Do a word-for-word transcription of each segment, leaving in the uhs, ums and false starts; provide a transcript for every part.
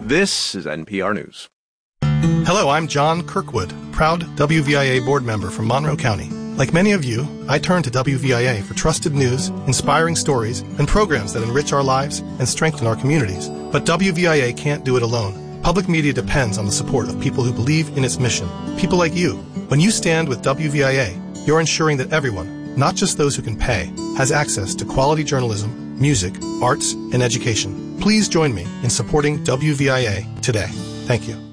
This is N P R News. Hello, I'm John Kirkwood, proud W V I A board member from Monroe County. Like many of you, I turn to W V I A for trusted news, inspiring stories, and programs that enrich our lives and strengthen our communities. But W V I A can't do it alone. Public media depends on the support of people who believe in its mission. People like you. When you stand with W V I A, you're ensuring that everyone, not just those who can pay, has access to quality journalism, music, arts, and education. Please join me in supporting W V I A today. Thank you.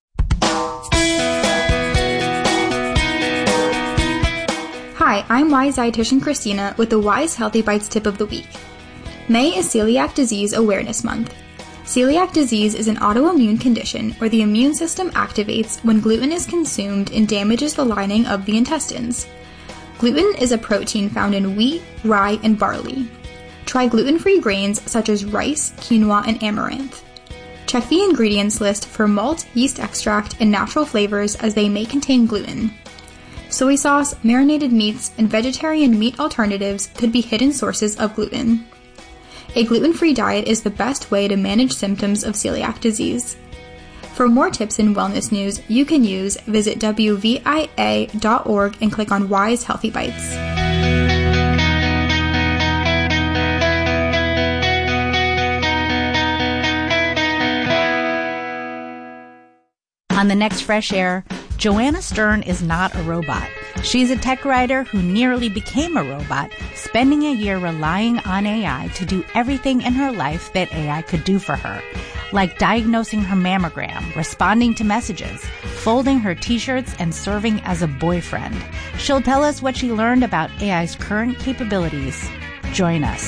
Hi, I'm Wise Dietitian Christina with the Wise Healthy Bites Tip of the Week. May is Celiac Disease Awareness Month. Celiac disease is an autoimmune condition where the immune system activates when gluten is consumed and damages the lining of the intestines. Gluten is a protein found in wheat, rye, and barley. Try gluten-free grains such as rice, quinoa, and amaranth. Check the ingredients list for malt, yeast extract, and natural flavors as they may contain gluten. Soy sauce, marinated meats, and vegetarian meat alternatives could be hidden sources of gluten. A gluten-free diet is the best way to manage symptoms of celiac disease. For more tips and wellness news you can use, visit W V I A dot org and click on Wise Healthy Bites. On the next Fresh Air, Joanna Stern is not a robot. She's a tech writer who nearly became a robot, spending a year relying on A I to do everything in her life that A I could do for her, like diagnosing her mammogram, responding to messages, folding her t-shirts, and serving as a boyfriend. She'll tell us what she learned about A I's current capabilities. Join us.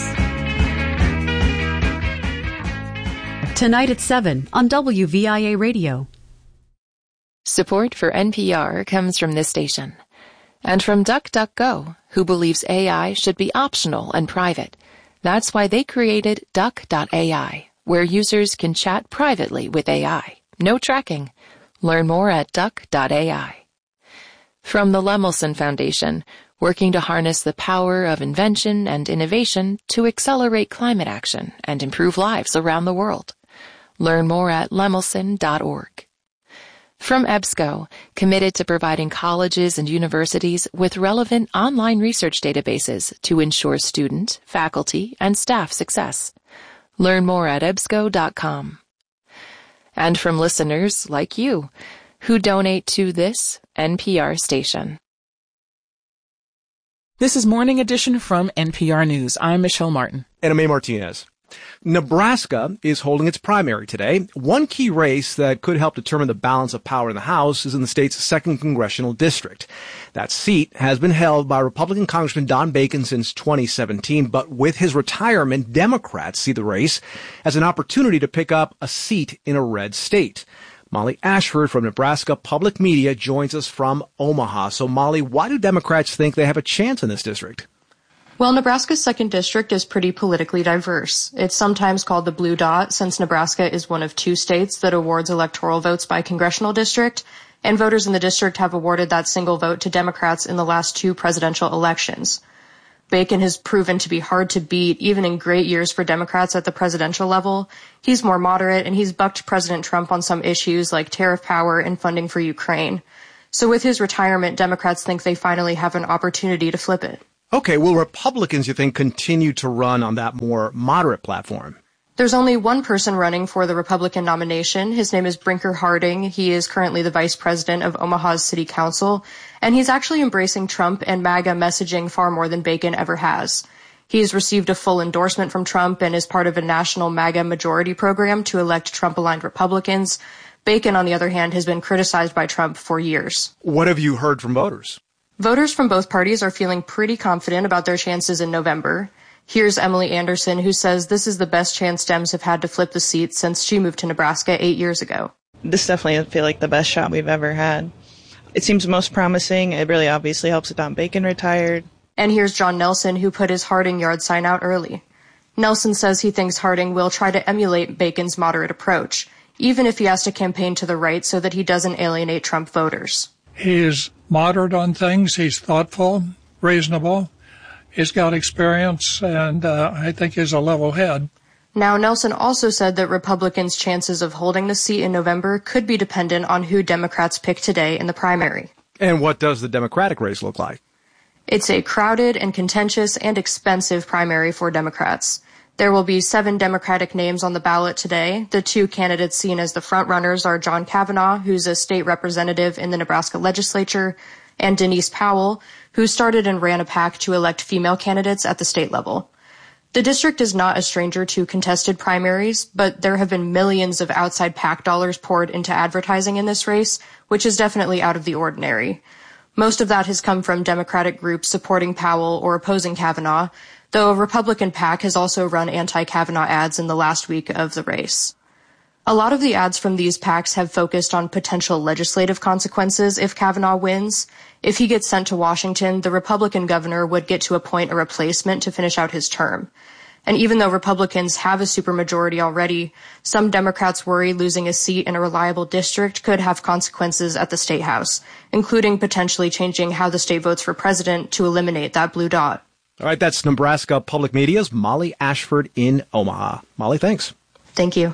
Tonight at seven on W V I A Radio. Support for N P R comes from this station. And from DuckDuckGo, who believes A I should be optional and private. That's why they created Duck dot A I, where users can chat privately with A I. No tracking. Learn more at Duck dot A I. From the Lemelson Foundation, working to harness the power of invention and innovation to accelerate climate action and improve lives around the world. Learn more at lemelson dot org. From EBSCO, committed to providing colleges and universities with relevant online research databases to ensure student, faculty, and staff success. Learn more at ebsco dot com. And from listeners like you, who donate to this N P R station. This is Morning Edition from N P R News. I'm Michelle Martin. And I'm A. Martinez. Nebraska is holding its primary today. One key race that could help determine the balance of power in the House is in the state's second congressional district. That seat has been held by Republican Congressman Don Bacon since twenty seventeen, but with his retirement, Democrats see the race as an opportunity to pick up a seat in a red state. Molly Ashford from Nebraska Public Media joins us from Omaha. So, Molly, why do Democrats think they have a chance in this district? Well, Nebraska's second district is pretty politically diverse. It's sometimes called the Blue Dot, since Nebraska is one of two states that awards electoral votes by congressional district, and voters in the district have awarded that single vote to Democrats in the last two presidential elections. Bacon has proven to be hard to beat, even in great years for Democrats at the presidential level. He's more moderate, and he's bucked President Trump on some issues like tariff power and funding for Ukraine. So with his retirement, Democrats think they finally have an opportunity to flip it. Okay, will Republicans, you think, continue to run on that more moderate platform? There's only one person running for the Republican nomination. His name is Brinker Harding. He is currently the vice president of Omaha's city council, and he's actually embracing Trump and MAGA messaging far more than Bacon ever has. He's received a full endorsement from Trump and is part of a national MAGA majority program to elect Trump-aligned Republicans. Bacon, on the other hand, has been criticized by Trump for years. What have you heard from voters? Voters from both parties are feeling pretty confident about their chances in November. Here's Emily Anderson, who says this is the best chance Dems have had to flip the seat since she moved to Nebraska eight years ago. This definitely I feel like the best shot we've ever had. It seems most promising. It really obviously helps that Don Bacon retired. And here's John Nelson, who put his Harding yard sign out early. Nelson says he thinks Harding will try to emulate Bacon's moderate approach, even if he has to campaign to the right so that he doesn't alienate Trump voters. He's moderate on things. He's thoughtful, reasonable. He's got experience, and uh, I think he's a level head. Now, Nelson also said that Republicans' chances of holding the seat in November could be dependent on who Democrats pick today in the primary. And what does the Democratic race look like? It's a crowded and contentious and expensive primary for Democrats. There will be seven Democratic names on the ballot today. The two candidates seen as the frontrunners are John Kavanaugh, who's a state representative in the Nebraska legislature, and Denise Powell, who started and ran a PAC to elect female candidates at the state level. The district is not a stranger to contested primaries, but there have been millions of outside PAC dollars poured into advertising in this race, which is definitely out of the ordinary. Most of that has come from Democratic groups supporting Powell or opposing Kavanaugh, though a Republican PAC has also run anti-Kavanaugh ads in the last week of the race. A lot of the ads from these PACs have focused on potential legislative consequences if Kavanaugh wins. If he gets sent to Washington, the Republican governor would get to appoint a replacement to finish out his term. And even though Republicans have a supermajority already, some Democrats worry losing a seat in a reliable district could have consequences at the state house, including potentially changing how the state votes for president to eliminate that blue dot. All right, that's Nebraska Public Media's Molly Ashford in Omaha. Molly, thanks. Thank you.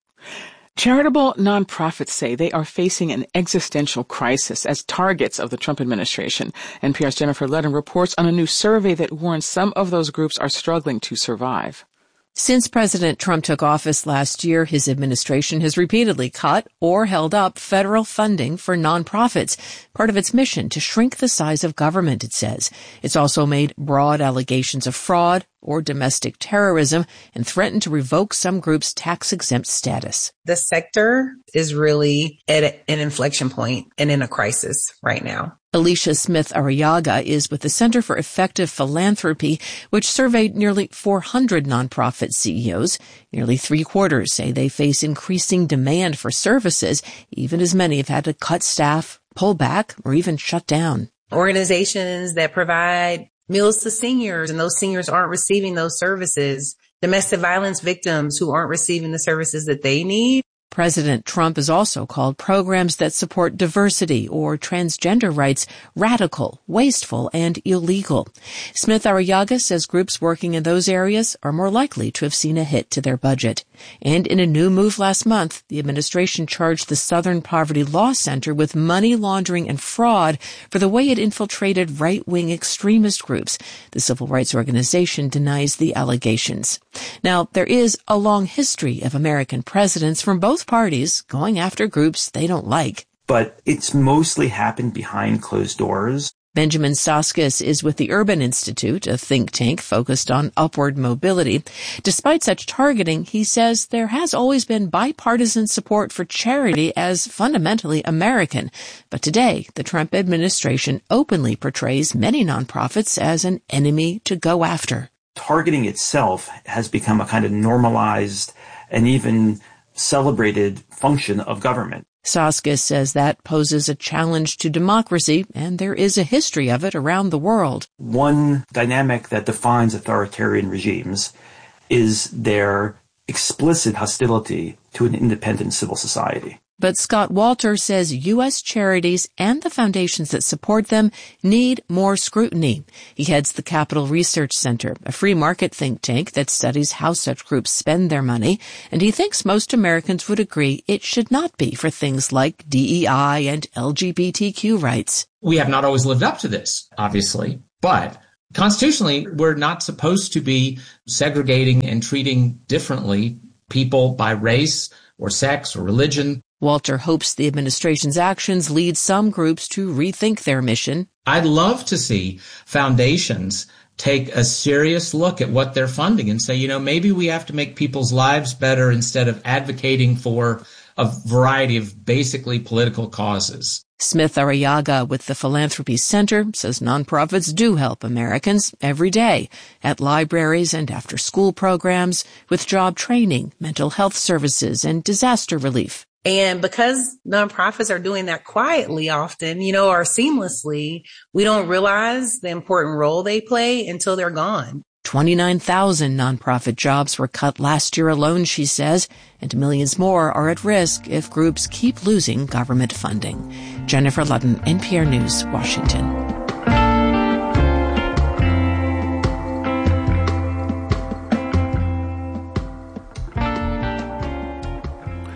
Charitable nonprofits say they are facing an existential crisis as targets of the Trump administration. N P R's Jennifer Ludden reports on a new survey that warns some of those groups are struggling to survive. Since President Trump took office last year, his administration has repeatedly cut or held up federal funding for nonprofits, part of its mission to shrink the size of government, it says. It's also made broad allegations of fraud or domestic terrorism and threatened to revoke some groups' tax-exempt status. The sector is really at an inflection point and in a crisis right now. Alicia Smith-Arriaga is with the Center for Effective Philanthropy, which surveyed nearly four hundred nonprofit C E Os. Nearly three quarters say they face increasing demand for services, even as many have had to cut staff, pull back, or even shut down. Organizations that provide meals to seniors, and those seniors aren't receiving those services. Domestic violence victims who aren't receiving the services that they need. President Trump has also called programs that support diversity or transgender rights radical, wasteful, and illegal. Smith-Arriaga says groups working in those areas are more likely to have seen a hit to their budget. And in a new move last month, the administration charged the Southern Poverty Law Center with money laundering and fraud for the way it infiltrated right-wing extremist groups. The civil rights organization denies the allegations. Now, there is a long history of American presidents from both parties going after groups they don't like. But it's mostly happened behind closed doors. Benjamin Soskis is with the Urban Institute, a think tank focused on upward mobility. Despite such targeting, he says there has always been bipartisan support for charity as fundamentally American. But today, the Trump administration openly portrays many nonprofits as an enemy to go after. Targeting itself has become a kind of normalized and even celebrated function of government. Soskis says that poses a challenge to democracy, and there is a history of it around the world. One dynamic that defines authoritarian regimes is their explicit hostility to an independent civil society. But Scott Walter says U S charities and the foundations that support them need more scrutiny. He heads the Capital Research Center, a free market think tank that studies how such groups spend their money, and he thinks most Americans would agree it should not be for things like D E I and L G B T Q rights. We have not always lived up to this, obviously, but constitutionally, we're not supposed to be segregating and treating differently people by race or sex or religion. Walter hopes the administration's actions lead some groups to rethink their mission. I'd love to see foundations take a serious look at what they're funding and say, you know, maybe we have to make people's lives better instead of advocating for a variety of basically political causes. Smith-Arriaga with the Philanthropy Center says nonprofits do help Americans every day at libraries and after-school programs with job training, mental health services, and disaster relief. And because nonprofits are doing that quietly often, you know, or seamlessly, we don't realize the important role they play until they're gone. twenty-nine thousand nonprofit jobs were cut last year alone, she says, and millions more are at risk if groups keep losing government funding. Jennifer Ludden, N P R News, Washington.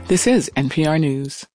This is N P R News.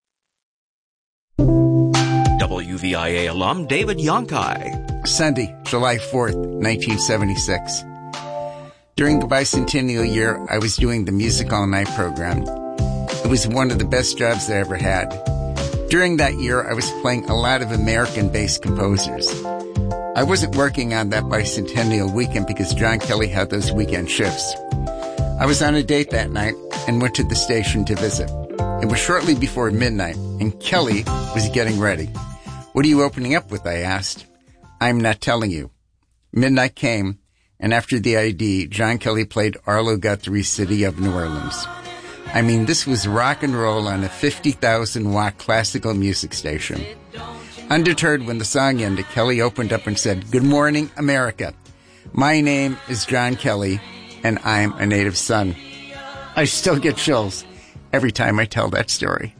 W V I A alum David Yonkai. Sunday, July fourth, nineteen seventy-six. During the bicentennial year, I was doing the Music All Night program. It was one of the best jobs I ever had. During that year, I was playing a lot of American-based composers. I wasn't working on that bicentennial weekend because John Kelly had those weekend shifts. I was on a date that night and went to the station to visit. It was shortly before midnight, and Kelly was getting ready. "What are you opening up with?" I asked. "I'm not telling you." Midnight came, and after the I D, John Kelly played Arlo Guthrie's City of New Orleans. I mean, this was rock and roll on a fifty thousand watt classical music station. Undeterred when the song ended, Kelly opened up and said, "Good morning, America. My name is John Kelly, and I'm a native son." I still get chills every time I tell that story.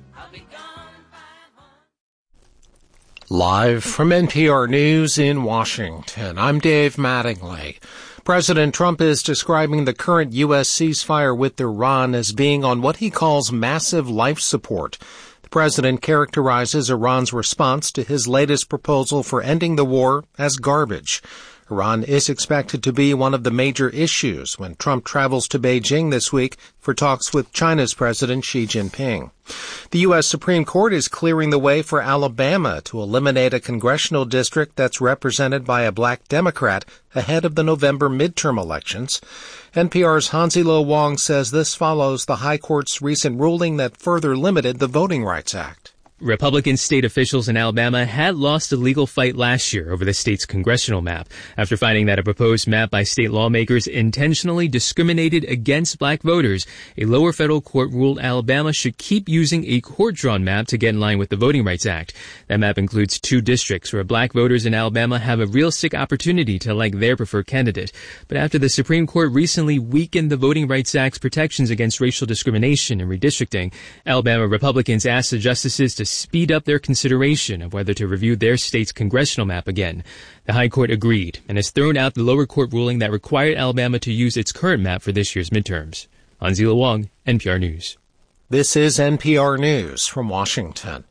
Live from N P R News in Washington, I'm Dave Mattingly. President Trump is describing the current U S ceasefire with Iran as being on what he calls massive life support. The president characterizes Iran's response to his latest proposal for ending the war as garbage. Iran is expected to be one of the major issues when Trump travels to Beijing this week for talks with China's President Xi Jinping. The U S Supreme Court is clearing the way for Alabama to eliminate a congressional district that's represented by a black Democrat ahead of the November midterm elections. N P R's Hansi-Lo Wong says this follows the High Court's recent ruling that further limited the Voting Rights Act. Republican state officials in Alabama had lost a legal fight last year over the state's congressional map after finding that a proposed map by state lawmakers intentionally discriminated against black voters. A lower federal court ruled Alabama should keep using a court-drawn map to get in line with the Voting Rights Act. That map includes two districts where black voters in Alabama have a realistic opportunity to elect their preferred candidate. But after the Supreme Court recently weakened the Voting Rights Act's protections against racial discrimination and redistricting, Alabama Republicans asked the justices to speed up their consideration of whether to review their state's congressional map again. The High Court agreed and has thrown out the lower court ruling that required Alabama to use its current map for this year's midterms. Hansi-Lo Wong, N P R News. This is N P R News from Washington.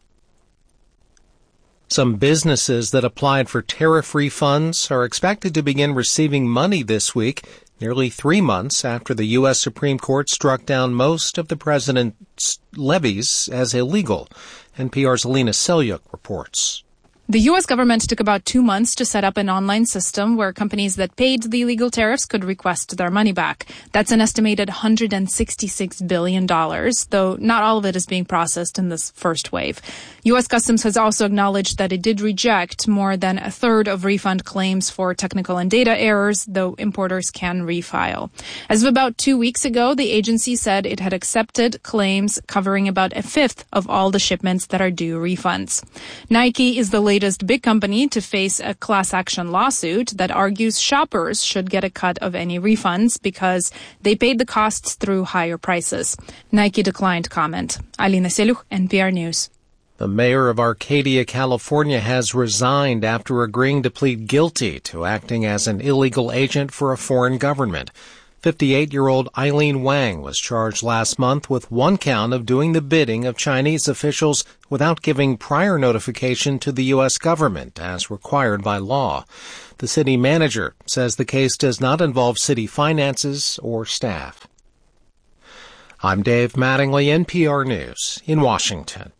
Some businesses that applied for tariff refunds are expected to begin receiving money this week, nearly three months after the U S Supreme Court struck down most of the president's levies as illegal. N P R's Alina Selyuk reports. The U S government took about two months to set up an online system where companies that paid the illegal tariffs could request their money back. That's an estimated one hundred sixty-six billion dollars, though not all of it is being processed in this first wave. U S Customs has also acknowledged that it did reject more than a third of refund claims for technical and data errors, though importers can refile. As of about two weeks ago, the agency said it had accepted claims covering about a fifth of all the shipments that are due refunds. Nike is the latest big company to face a class action lawsuit that argues shoppers should get a cut of any refunds because they paid the costs through higher prices. Nike declined comment. Alina Selyuk, N P R News. The mayor of Arcadia, California, has resigned after agreeing to plead guilty to acting as an illegal agent for a foreign government. fifty-eight-year-old Eileen Wang was charged last month with one count of doing the bidding of Chinese officials without giving prior notification to the U S government, as required by law. The city manager says the case does not involve city finances or staff. I'm Dave Mattingly, N P R News in Washington.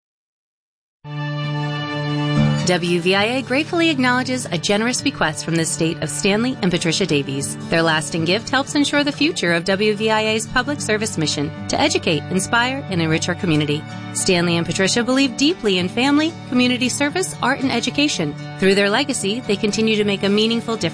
W V I A gratefully acknowledges a generous bequest from the state of Stanley and Patricia Davies. Their lasting gift helps ensure the future of W V I A's public service mission to educate, inspire, and enrich our community. Stanley and Patricia believe deeply in family, community service, art, and education. Through their legacy, they continue to make a meaningful difference